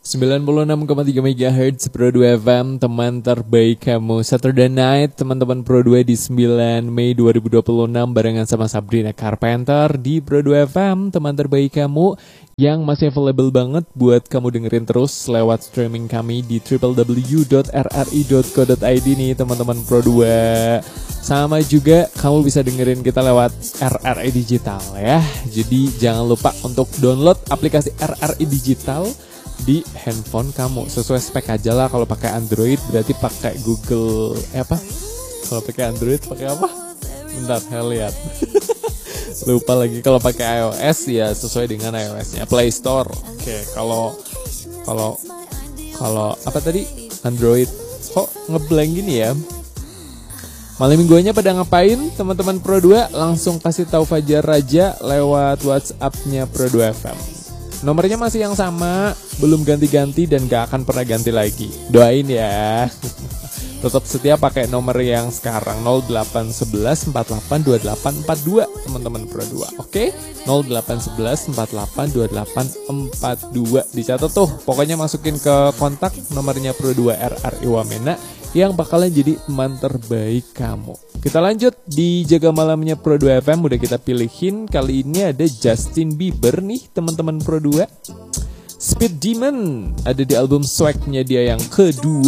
96,3 MHz Pro 2 FM, teman terbaik kamu. Saturday Night, teman-teman Pro 2 di 9 Mei 2026 barengan sama Sabrina Carpenter di Pro 2 FM, teman terbaik kamu yang masih available banget buat kamu dengerin terus lewat streaming kami di www.rri.co.id nih teman-teman Pro 2. Sama juga kamu bisa dengerin kita lewat RRI Digital ya. Jadi jangan lupa untuk download aplikasi RRI Digital di handphone kamu. Sesuai spek aja lah. Kalau pakai Android berarti pakai Google kalau pakai Android pakai apa? Bentar, saya lihat. Lupa lagi. Kalau pakai iOS ya sesuai dengan iOS-nya, Play Store. Oke, kalau apa tadi? Android. Kok ngeblank gini ya? Malam mingguannya pada ngapain teman-teman Pro 2? Langsung kasih tahu Fajar Raja lewat WhatsApp-nya Pro 2 FM. Nomornya masih yang sama, belum ganti-ganti dan gak akan pernah ganti lagi. Doain ya. Tetap setia pakai nomor yang sekarang 0811 482842 teman-teman Pro 2. Oke? 0811 482842 dicatat tuh. Pokoknya masukin ke kontak nomornya Pro 2 RRI Wamena yang bakalan jadi teman terbaik kamu. Kita lanjut di Jaga Malamnya Pro 2 FM. Udah kita pilihin. Kali ini ada Justin Bieber nih teman-teman Pro 2. Speed Demon ada di album Swag-nya dia yang kedua.